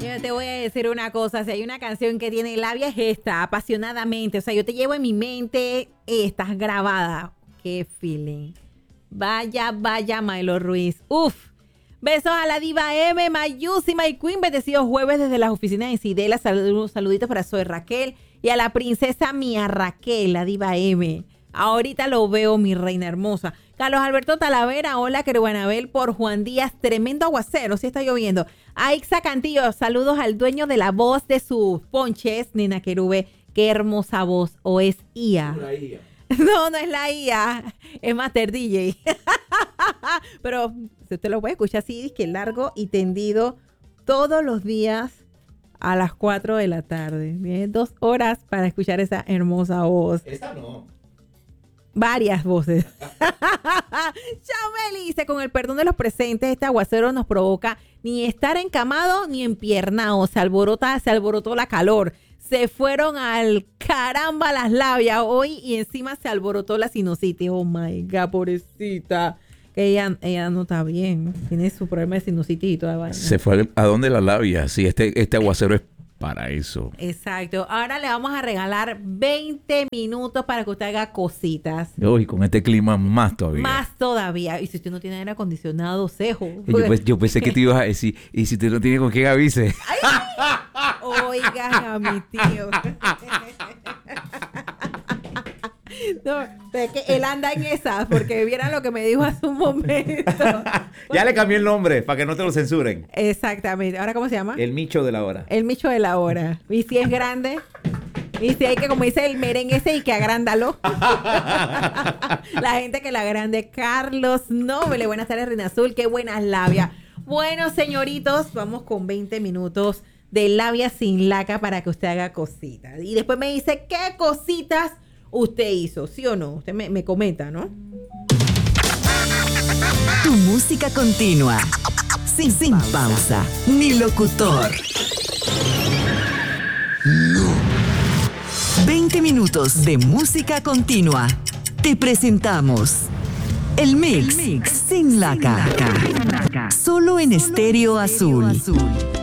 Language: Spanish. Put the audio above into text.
Yo te voy a decir una cosa, si hay una canción que tiene labia es esta, apasionadamente. O sea, yo te llevo en mi mente, estás grabada. Qué feeling. Vaya, Maelo Ruiz. Uf. Besos a la diva M, Mayusi, My Queen. Bendecidos jueves desde las oficinas de Cidela. Saluditos para Zoe Raquel. Y a la princesa Mía Raquel, la diva M. Ahorita lo veo, mi reina hermosa. Carlos Alberto Talavera, hola, Queruanabel, por Juan Díaz. Tremendo aguacero, sí está lloviendo. Aixa Cantillo, saludos al dueño de la voz de sus ponches, Nena Querube. Qué hermosa voz. ¿O es IA? No, no es la IA, es Master DJ. Pero si usted lo puede escuchar así, es que largo y tendido todos los días a las 4 de la tarde. Tiene 2 horas para escuchar esa hermosa voz. Esa no. Varias voces. Chameli dice, con el perdón de los presentes, este aguacero nos provoca ni estar encamado ni empiernado. Se alborotó la calor. Se fueron al caramba las labias hoy y encima se alborotó la sinusitis. Oh my God, pobrecita. Que ella no está bien. Tiene su problema de sinusitis y toda vaina. Se fue a dónde la labia. Sí, este aguacero es para eso. Exacto. Ahora le vamos a regalar 20 minutos para que usted haga cositas. Y con este clima más todavía. Más todavía. Y si usted no tiene aire acondicionado, cejo. Yo pensé que te ibas a decir, y si usted no tiene con qué avise. Oigan a mi tío. No, es que él anda en esas, porque vieran lo que me dijo hace un momento. Ya le cambié el nombre para que no te lo censuren. Exactamente. ¿Ahora cómo se llama? El Micho de la hora. El Micho de la hora. Y si es grande, y si hay que, como dice el merengue ese, y que agrándalo. La gente que la agrande. Carlos Noble. Buenas tardes, Reina Azul. Qué buenas labias. Bueno, señoritos, vamos con 20 minutos de labia sin laca para que usted haga cositas. Y después me dice qué cositas usted hizo, ¿sí o no? Usted me comenta, ¿no? Tu música continua, sin pausa, ni locutor. 20 minutos de música continua. Te presentamos el mix sin laca. Solo en Estéreo Azul.